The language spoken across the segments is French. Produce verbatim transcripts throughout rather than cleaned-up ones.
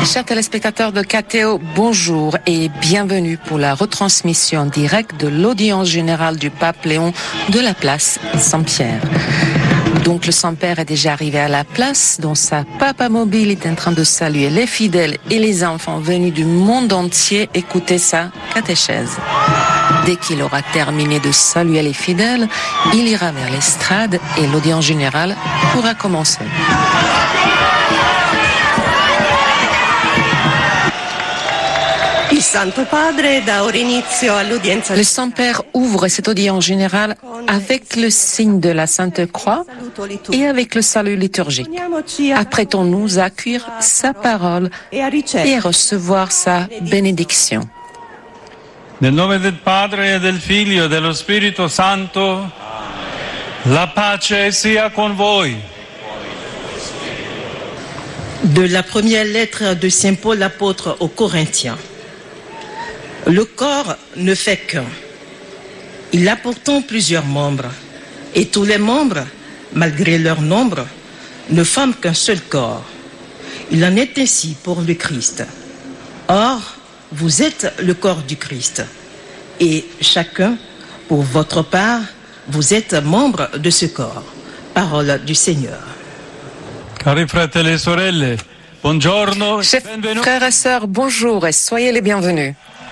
Chers téléspectateurs de K T O, bonjour et bienvenue pour la retransmission en direct de l'audience générale du pape Léon de la place Saint-Pierre. Donc le Saint-Père est déjà arrivé à la place, dont sa papa mobile est en train de saluer les fidèles et les enfants venus du monde entier écouter sa catéchèse. Dès qu'il aura terminé de saluer les fidèles, il ira vers l'estrade et l'audience générale pourra commencer. Le Saint-Père ouvre cette audience générale avec le signe de la Sainte Croix et avec le salut liturgique. Apprêtons-nous à accueillir sa parole et à recevoir sa bénédiction. Nel nome del Padre e del Figlio e dello Spirito Santo, la pace sia con voi. De la première lettre de Saint Paul l'apôtre aux Corinthiens. Le corps ne fait qu'un. Il a pourtant plusieurs membres, et tous les membres, malgré leur nombre, ne forment qu'un seul corps. Il en est ainsi pour le Christ. Or, vous êtes le corps du Christ, et chacun, pour votre part, vous êtes membre de ce corps. Parole du Seigneur. Cari fratelli e sorelle, buongiorno. Chers frères et sœurs, bonjour et soyez les bienvenus.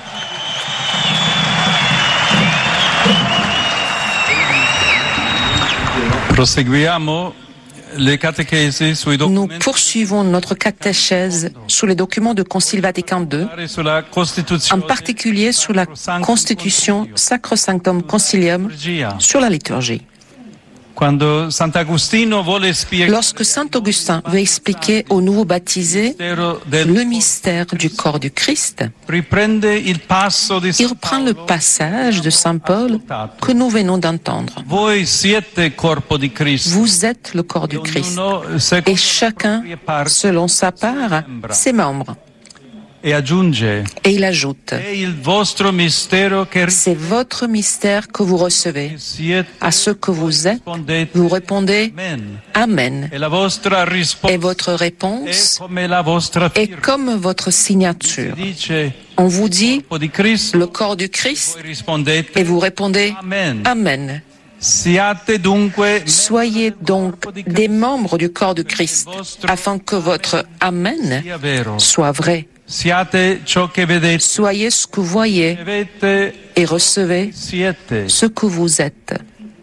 Proseguiamo le catechesi sui Nous documenti poursuivons notre catéchèse sous les documents du Concile Vatican deux, sulla en Costituzione particulier sous la Constitution Sacrosanctum Concilium sur la liturgie. Quando Sant'Agostino vuole spiegare Lorsque saint Augustin veut expliquer aux nouveaux baptisés le mystère du corps du Christ, riprende il passo di il reprend le passage de saint Paul que nous venons d'entendre. Voi siete corpo di Cristo. Vous êtes le corps du Christ et chacun, selon sa part, ses membres. E aggiunge Et il ajoute, è il vostro mistero che c'est votre mystère que vous recevez. siete À ce que vous êtes, rispondete vous répondez Amen. Amen. E la vostra risposta Et votre è réponse come la vostra est firma. comme votre signature. Dice On vous dit corpo di Cristo, le corps du Christ voi rispondete et vous répondez Amen. Amen. Siate dunque Soyez donc des membres du corps du Christ, afin que votre Amen sia vero. soit vrai. Siate ciò che vedete, Soyez ce que vous voyez avete, et recevez siete. ce que vous êtes.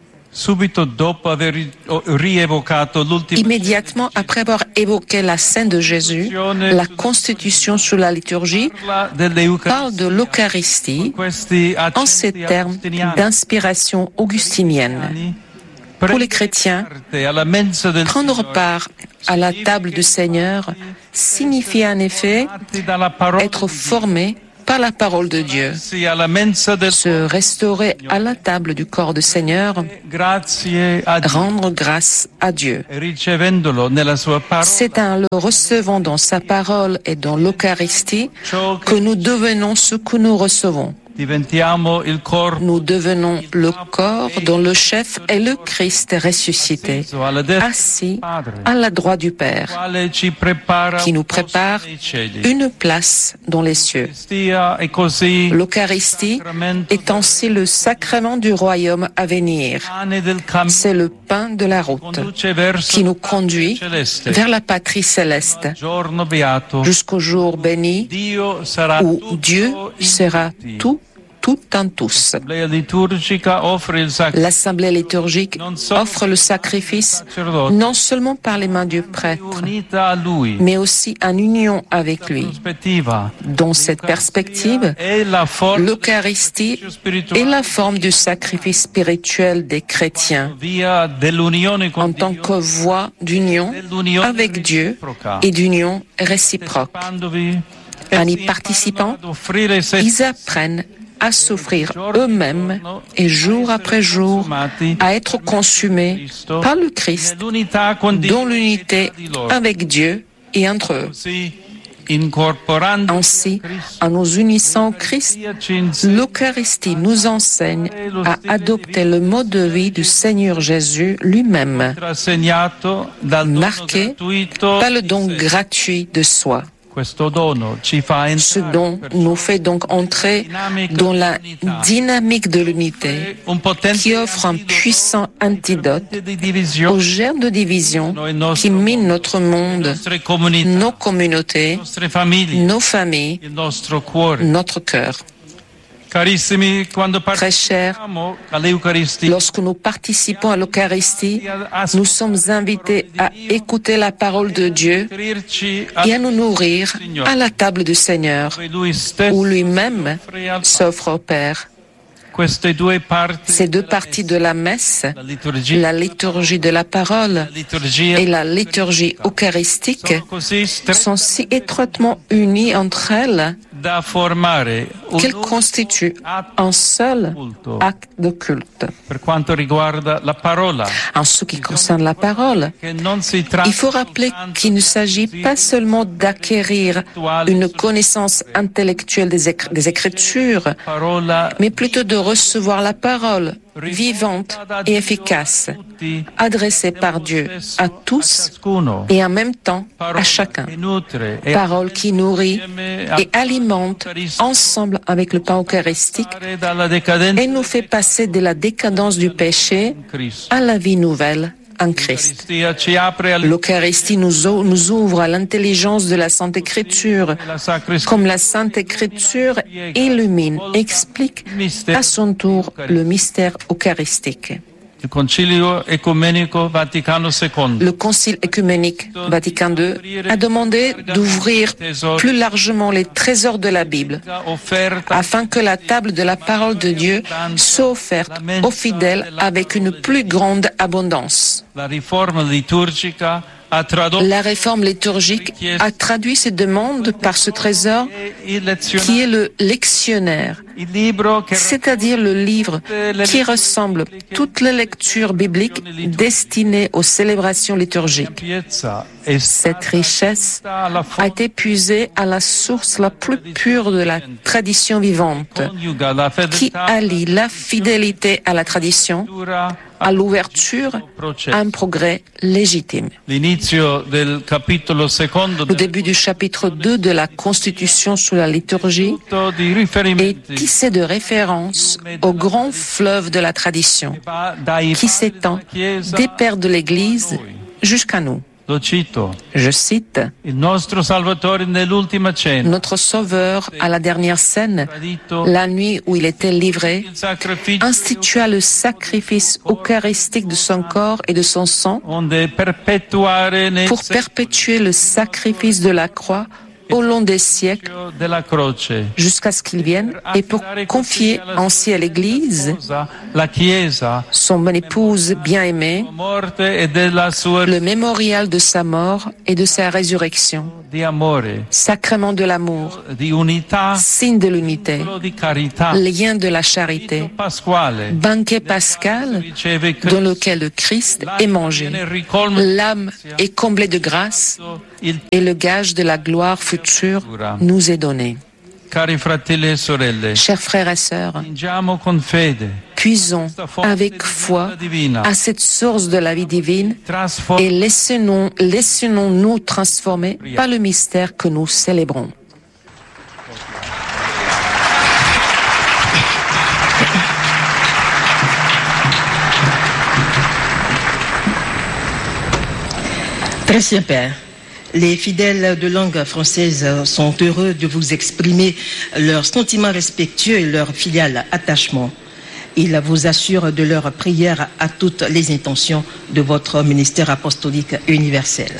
Subito dopo aver ri- o- rievocato l'ultima Immédiatement après avoir évoqué la scène de Jésus, la constitution sur la liturgie parla dell'Eucaristia. parle de l'Eucharistie Questi en ces accenti termes agostiniani d'inspiration augustinienne. Pour les chrétiens, alla mensa del prendre Signore, part à la table du Seigneur signifie en effet fatti dalla parola être formé par la parole de Dieu, di alla mensa del se restaurer à la table du corps du Seigneur, grazie a Dio rendre grâce à Dieu. e ricevendolo nella sua parola C'est en le recevant dans sa parole et dans l'Eucharistie ciò que che nous devenons ce que nous recevons. diventiamo il corpo Nous devenons le corps dont le chef est le Christ ressuscité, alla destra del assis Padre, à la droite du Père, quale ci prepara qui nous un posto prépare nei cieli. une place dans les cieux. L'Eucaristia è così L'Eucharistie sacramento est ainsi le sacrement du royaume à venir. pane del cammino C'est le pain de la route conduce verso qui nous la conduit celeste. vers la patrie céleste, Giorno beato, jusqu'au jour béni Dio sarà où tutto Dieu in sera tutti. tout, tout en tous. L'Assemblea liturgica offre il sacrificio L'Assemblée liturgique offre le sacrifice non seulement par les mains du prêtre, unita a lui. mais aussi en union avec lui. Prospettiva Dans cette perspective, è la forza l'Eucharistie est la forme du sacrifice spirituel des chrétiens via dell'unione con en tant Dio, que voie d'union dell'unione avec Dieu reciproca. et d'union réciproque. Partecipandovi, En y essi participant, imparano ad offrire se ils apprennent à s'offrir eux-mêmes et jour après jour à être consumés par le Christ nell'unità condivisa dans l'unité di loro. avec Dieu et entre eux. Così, incorporando Ainsi, en nous unissant au Christ, l'Eucharistie nous enseigne à adopter le mode de vie du Seigneur Jésus lui-même, marqué par le don gratuit de soi. Ce don nous fait donc entrer dans la dynamique de l'unité qui offre un puissant antidote aux germes de division qui minent notre monde, nos communautés, nos familles, notre cœur. Très cher, lorsque nous participons à l'Eucharistie, nous sommes invités à écouter la parole de Dieu et à nous nourrir à la table du Seigneur, où lui-même s'offre au Père. Ces deux parties de la messe, la liturgie de la parole et la liturgie eucharistique, sont si étroitement unies entre elles qu'elles constituent un seul acte de culte. En ce qui concerne la parole, il faut rappeler qu'il ne s'agit pas seulement d'acquérir une connaissance intellectuelle des, éc- des Écritures, mais plutôt de recevoir la parole vivante et efficace, adressée par Dieu à tous et en même temps à chacun. Parole qui nourrit et alimente ensemble avec le pain eucharistique et nous fait passer de la décadence du péché à la vie nouvelle en Christ. L'Eucharistie nous, o- nous ouvre à l'intelligence de la Sainte Écriture, comme la Sainte Écriture illumine, explique à son tour le mystère eucharistique. Le Concile œcuménique Vatican deux a demandé d'ouvrir plus largement les trésors de la Bible, afin que la table de la parole de Dieu soit offerte aux fidèles avec une plus grande abondance. La réforme liturgique a traduit ces demandes par ce trésor qui est le lectionnaire, c'est-à-dire le livre qui ressemble toutes les lectures bibliques destinées aux célébrations liturgiques. Cette richesse a été puisée à la source la plus pure de la tradition vivante, qui allie la fidélité à la tradition, à l'ouverture, à un progrès légitime. Le début du chapitre deux de la Constitution sur la liturgie est tissé de références au grand fleuve de la tradition, qui s'étend des pères de l'Église jusqu'à nous. Je cite, notre Sauveur, à la dernière scène, la nuit où il était livré, institua le sacrifice eucharistique de son corps et de son sang pour perpétuer le sacrifice de la croix au long des siècles jusqu'à ce qu'il vienne et pour confier ainsi à l'Église, son épouse bien-aimée, le mémorial de sa mort et de sa résurrection, sacrement de l'amour, signe de l'unité, lien de la charité, banquet pascal dans lequel le Christ est mangé, l'âme est comblée de grâce et le gage de la gloire future nous est donné. Chers frères et sœurs, puisons avec foi à cette source de la vie divine et laissons-nous, laissons-nous transformer par le mystère que nous célébrons. Très saint Père, les fidèles de langue française sont heureux de vous exprimer leurs sentiments respectueux et leur filial attachement. Ils vous assurent de leur prière à toutes les intentions de votre ministère apostolique universel.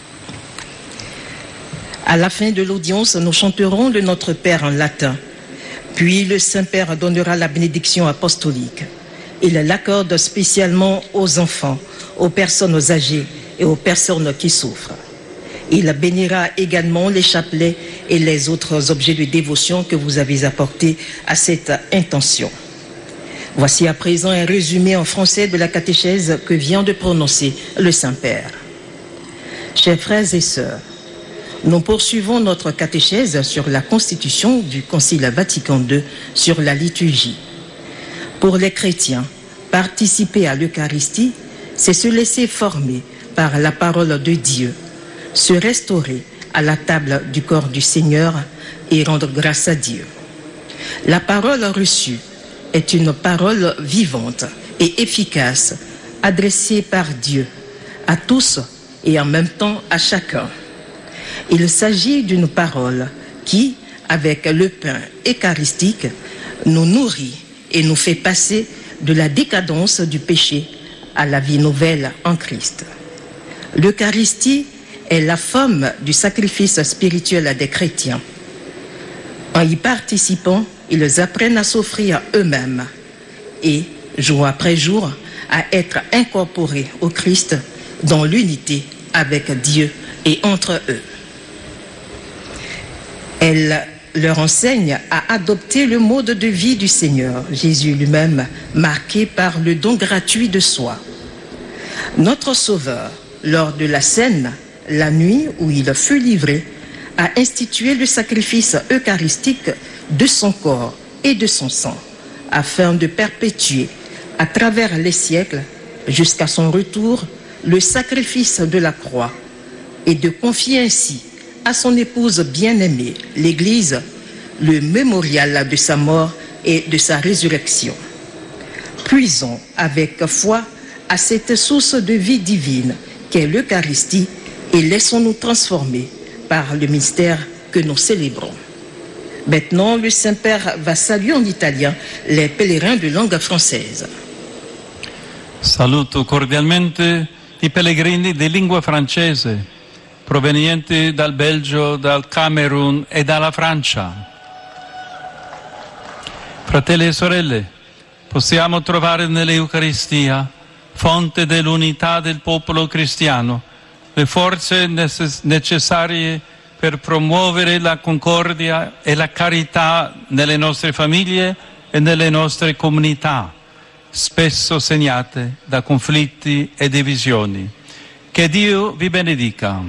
À la fin de l'audience, nous chanterons le Notre Père en latin. Puis le Saint-Père donnera la bénédiction apostolique. Il l'accorde spécialement aux enfants, aux personnes âgées et aux personnes qui souffrent. Il bénira également les chapelets et les autres objets de dévotion que vous avez apportés à cette intention. Voici à présent un résumé en français de la catéchèse que vient de prononcer le Saint-Père. Chers frères et sœurs, nous poursuivons notre catéchèse sur la constitution du Concile Vatican deux sur la liturgie. Pour les chrétiens, participer à l'Eucharistie, c'est se laisser former par la parole de Dieu, se restaurer à la table du corps du Seigneur et rendre grâce à Dieu. La parole reçue est une parole vivante et efficace, adressée par Dieu à tous et en même temps à chacun. Il s'agit d'une parole qui, avec le pain eucharistique, nous nourrit et nous fait passer de la décadence du péché à la vie nouvelle en Christ. L'Eucharistie est la forme du sacrifice spirituel des chrétiens. En y participant, ils apprennent à s'offrir eux-mêmes et, jour après jour, à être incorporés au Christ dans l'unité avec Dieu et entre eux. Elle leur enseigne à adopter le mode de vie du Seigneur, Jésus lui-même, marqué par le don gratuit de soi. Notre Sauveur, lors de la scène, la nuit où il fut livré, a institué le sacrifice eucharistique de son corps et de son sang, afin de perpétuer, à travers les siècles, jusqu'à son retour, le sacrifice de la croix, et de confier ainsi à son épouse bien-aimée, l'Église, le mémorial de sa mort et de sa résurrection. Puisons avec foi à cette source de vie divine qu'est l'Eucharistie et laissons-nous transformer par le mystère que nous célébrons. Maintenant, le Saint-Père va saluer en italien les pèlerins de langue française. Saluto cordialmente i pellegrini di lingua francese provenienti dal Belgio, dal Camerun e dalla Francia. Fratelli e sorelle, possiamo trovare nell'Eucaristia, fonte dell'unità del popolo cristiano, le forze necess- necessarie per promuovere la concordia e la carità nelle nostre famiglie e nelle nostre comunità, spesso segnate da conflitti e divisioni. Che Dio vi benedica.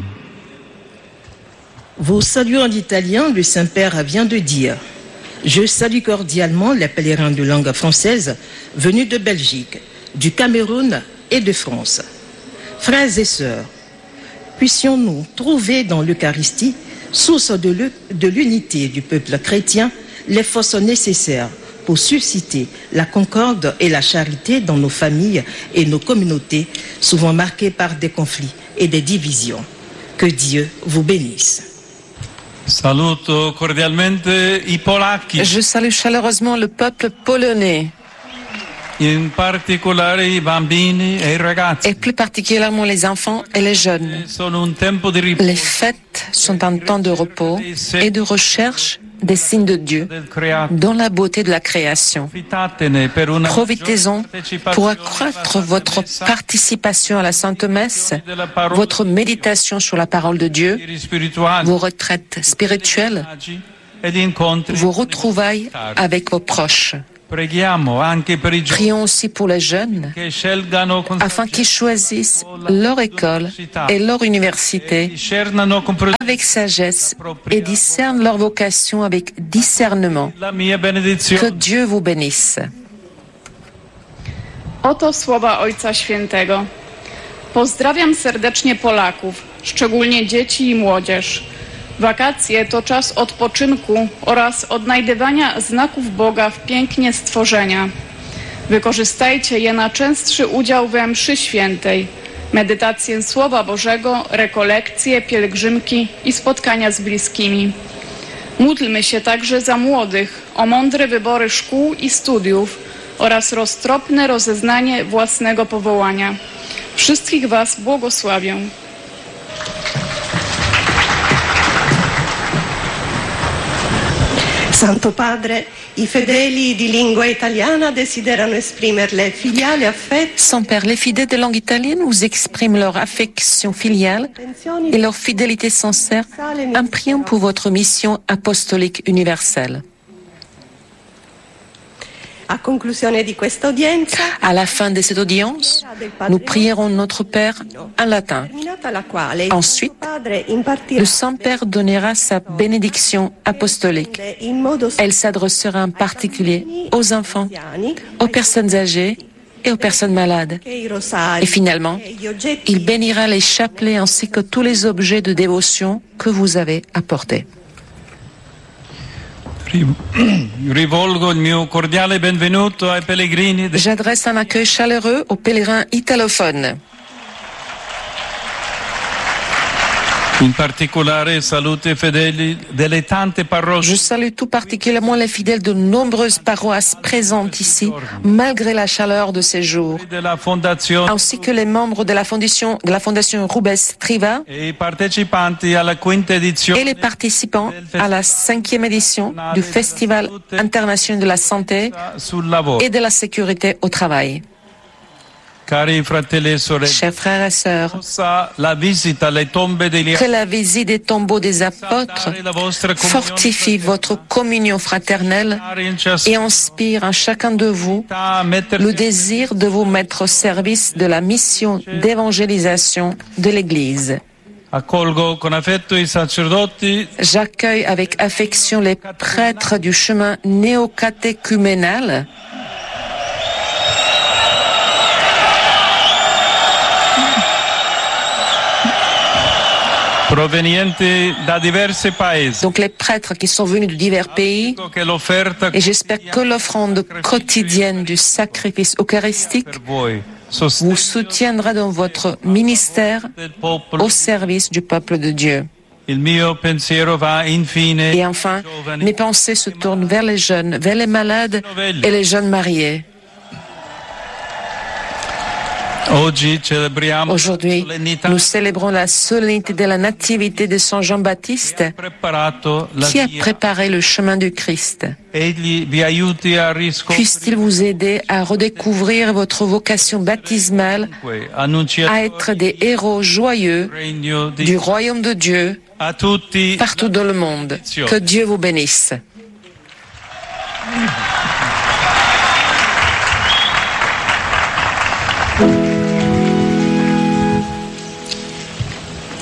Vous saluez en italien, le Saint-Père vient de dire « Je salue cordialement les pèlerins de langue française venus de Belgique, du Cameroun et de France. Frères et sœurs, puissions-nous trouver dans l'Eucharistie, source de l'unité du peuple chrétien, les forces nécessaires pour susciter la concorde et la charité dans nos familles et nos communautés, souvent marquées par des conflits et des divisions. Que Dieu vous bénisse. Saluto cordialmente i polacchi. Je salue chaleureusement le peuple polonais. In particolare i bambini e i ragazzi. Et plus particulièrement les enfants et les jeunes. Sono un tempo di riposo. Les fêtes sont un temps de repos et de recherche des signes de Dieu dans la beauté de la création. Profitez-en pour accroître votre participation à la Sainte Messe, votre méditation sur la parole de Dieu, vos retraites spirituelles, vos retrouvailles avec vos proches. Prions aussi pour les jeunes, afin qu'ils choisissent leur école et leur université avec sagesse et discernent leur vocation avec discernement. Que Dieu vous bénisse. Oto słowa Ojca Świętego. Pozdrawiam serdecznie Polaków, szczególnie dzieci i młodzież. Wakacje to czas odpoczynku oraz odnajdywania znaków Boga w pięknie stworzenia. Wykorzystajcie je na częstszy udział we mszy świętej, medytację Słowa Bożego, rekolekcje, pielgrzymki i spotkania z bliskimi. Módlmy się także za młodych o mądre wybory szkół i studiów oraz roztropne rozeznanie własnego powołania. Wszystkich Was błogosławię. Santo Padre, i fedeli di lingua italiana desiderano esprimere filiale affetto. Saint-Père, les fidèles de langue italienne vous expriment leur affection filiale et leur fidélité sincère en priant pour votre mission apostolique universelle. À la fin de cette audience, nous prierons notre Père en latin. Ensuite, le Saint-Père donnera sa bénédiction apostolique. Elle s'adressera en particulier aux enfants, aux personnes âgées et aux personnes malades. Et finalement, il bénira les chapelets ainsi que tous les objets de dévotion que vous avez apportés. Rivolgo il mio cordiale benvenuto ai pellegrini. J'adresse un accueil chaleureux aux pèlerins italophones. In particolare saluto i fedeli delle tante parrocchie. Je salue tout particulièrement les fidèles de nombreuses paroisses présentes ici, malgré la chaleur de ces jours, ainsi que les membres de la fondation, de la fondation Rubens Triva e i partecipanti alla quinta edizione et les participants à la cinquième édition du Festival international de la santé sul lavoro. et de la sécurité au travail. Cari fratelli e sorelle, Chers frères et sœurs, la visita alle tombe degli que la visite des tombeaux des apôtres fortifie votre communion fraternelle et inspire à chacun de vous le désir de vous mettre au service de la mission d'évangélisation de l'Église. Accolgo con affetto i sacerdoti. J'accueille avec affection les prêtres du chemin néocatéchuménal provenienti da diversi paesi. Donc les prêtres qui sont venus de divers pays, et j'espère que l'offrande quotidienne du sacrifice eucharistique vous soutiendra dans votre ministère au service du peuple de Dieu. Et enfin, mes pensées se tournent vers les jeunes, vers les malades et les jeunes mariés. Aujourd'hui, nous célébrons la solennité de la nativité de Saint Jean-Baptiste qui a préparé le chemin du Christ. Puisse-t-il vous aider à redécouvrir votre vocation baptismale, à être des héros joyeux du royaume de Dieu partout dans le monde. Que Dieu vous bénisse.